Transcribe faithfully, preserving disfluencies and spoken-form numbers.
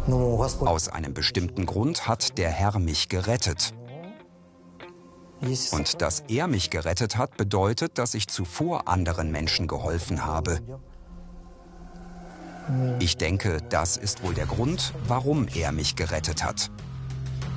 Aus einem bestimmten Grund hat der Herr mich gerettet. Und dass er mich gerettet hat, bedeutet, dass ich zuvor anderen Menschen geholfen habe. Ich denke, das ist wohl der Grund, warum er mich gerettet hat.